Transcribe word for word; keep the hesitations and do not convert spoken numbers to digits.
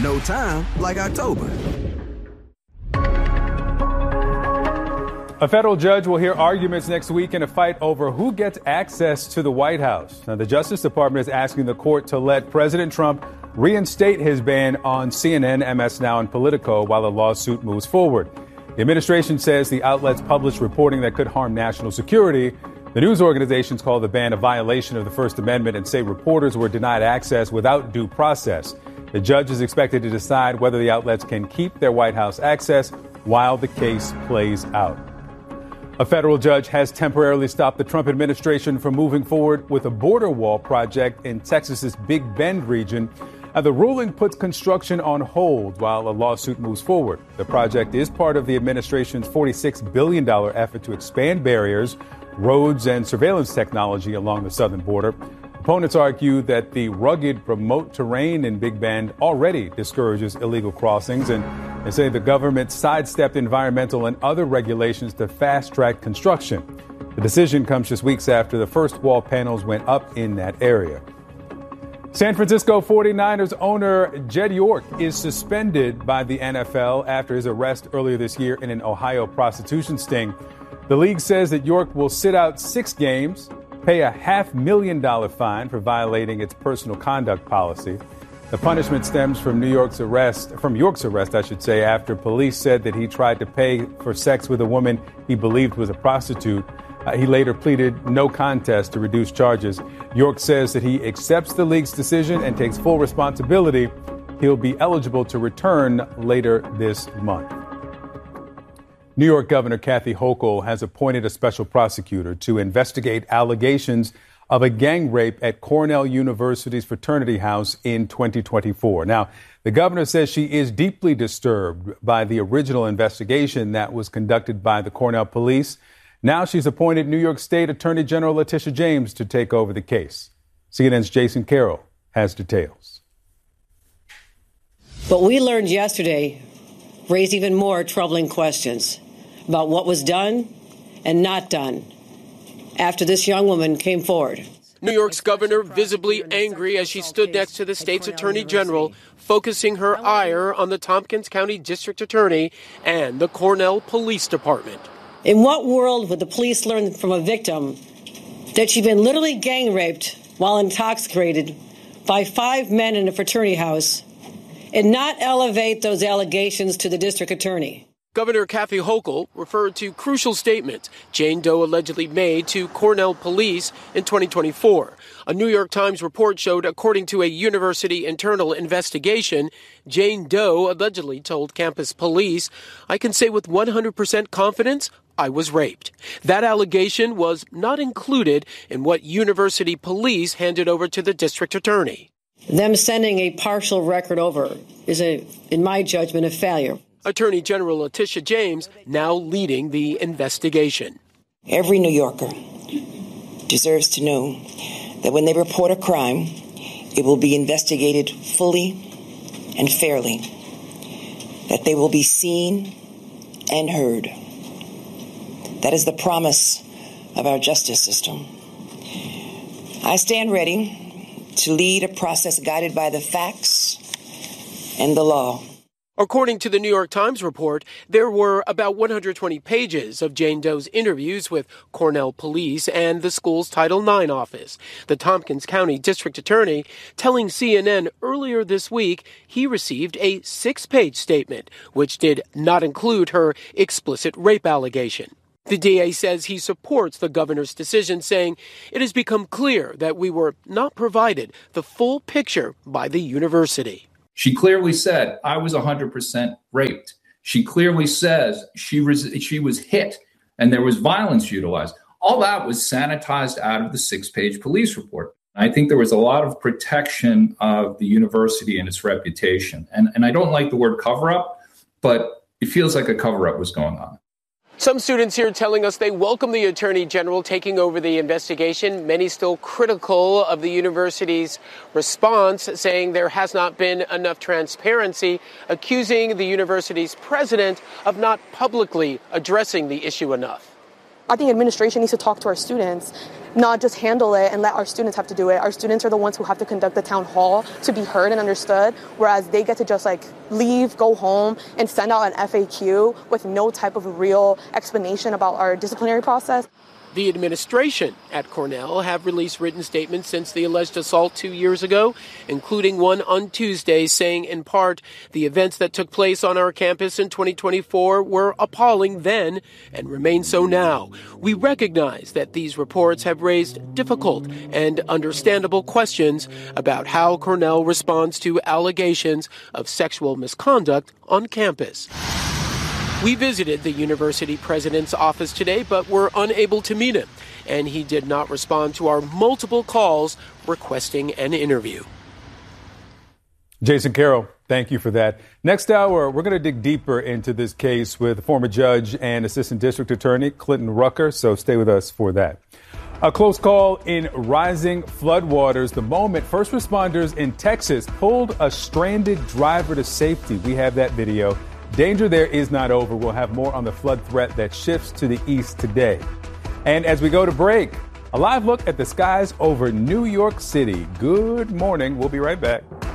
No time like October. A federal judge will hear arguments next week in a fight over who gets access to the White House. Now, the Justice Department is asking the court to let President Trump reinstate his ban on C N N, M S Now, and Politico while the lawsuit moves forward. The administration says the outlets published reporting that could harm national security. The news organizations call the ban a violation of the First Amendment and say reporters were denied access without due process. The judge is expected to decide whether the outlets can keep their White House access while the case plays out. A federal judge has temporarily stopped the Trump administration from moving forward with a border wall project in Texas's Big Bend region. Uh, the ruling puts construction on hold while a lawsuit moves forward. The project is part of the administration's forty-six billion dollars effort to expand barriers, roads, and surveillance technology along the southern border. Opponents argue that the rugged, remote terrain in Big Bend already discourages illegal crossings, and they say the government sidestepped environmental and other regulations to fast-track construction. The decision comes just weeks after the first wall panels went up in that area. San Francisco forty-niners owner Jed York is suspended by the N F L after his arrest earlier this year in an Ohio prostitution sting. The league says that York will sit out six games, pay a half million dollar fine for violating its personal conduct policy. The punishment stems from New York's arrest, from York's arrest, I should say, after police said that he tried to pay for sex with a woman he believed was a prostitute. Uh, he later pleaded no contest to reduce charges. York says that he accepts the league's decision and takes full responsibility. He'll be eligible to return later this month. New York Governor Kathy Hochul has appointed a special prosecutor to investigate allegations of a gang rape at Cornell University's fraternity house in twenty twenty-four. Now, the governor says she is deeply disturbed by the original investigation that was conducted by the Cornell police. Now she's appointed New York State Attorney General Letitia James to take over the case. C N N's Jason Carroll has details. What we learned yesterday raised even more troubling questions about what was done and not done after this young woman came forward. New York's governor visibly angry as she stood next to the state's attorney general, focusing her ire on the Tompkins County District Attorney and the Cornell Police Department. In what world would the police learn from a victim that she'd been literally gang raped while intoxicated by five men in a fraternity house and not elevate those allegations to the district attorney? Governor Kathy Hochul referred to crucial statements Jane Doe allegedly made to Cornell police in twenty twenty-four. A New York Times report showed, according to a university internal investigation, Jane Doe allegedly told campus police, "I can say with one hundred percent confidence I was raped." That allegation was not included in what university police handed over to the district attorney. Them sending a partial record over is, a, in my judgment, a failure. Attorney General Letitia James now leading the investigation. Every New Yorker deserves to know that when they report a crime, it will be investigated fully and fairly, that they will be seen and heard. That is the promise of our justice system. I stand ready to lead a process guided by the facts and the law. According to the New York Times report, there were about one hundred twenty pages of Jane Doe's interviews with Cornell police and the school's Title nine office. The Tompkins County District Attorney telling C N N earlier this week he received a six-page statement, which did not include her explicit rape allegation. The D A says he supports the governor's decision, saying it has become clear that we were not provided the full picture by the university. She clearly said, I was one hundred percent raped. She clearly says she was, she was hit and there was violence utilized. All that was sanitized out of the six-page police report. I think there was a lot of protection of the university and its reputation. And, and I don't like the word cover-up, but it feels like a cover-up was going on. Some students here telling us they welcome the Attorney General taking over the investigation. Many still critical of the university's response, saying there has not been enough transparency, accusing the university's president of not publicly addressing the issue enough. I think administration needs to talk to our students, not just handle it and let our students have to do it. Our students are the ones who have to conduct the town hall to be heard and understood, whereas they get to just like leave, go home, and send out an F A Q with no type of real explanation about our disciplinary process. The administration at Cornell have released written statements since the alleged assault two years ago, including one on Tuesday saying, in part, the events that took place on our campus in twenty twenty-four were appalling then and remain so now. We recognize that these reports have raised difficult and understandable questions about how Cornell responds to allegations of sexual misconduct on campus. We visited the university president's office today, but were unable to meet him, and he did not respond to our multiple calls requesting an interview. Jason Carroll, thank you for that. Next hour, we're going to dig deeper into this case with former judge and assistant district attorney Clinton Rucker, so stay with us for that. A close call in rising floodwaters. The moment first responders in Texas pulled a stranded driver to safety. We have that video. Danger there is not over. We'll have more on the flood threat that shifts to the east today. And as we go to break, a live look at the skies over New York City. Good morning. We'll be right back.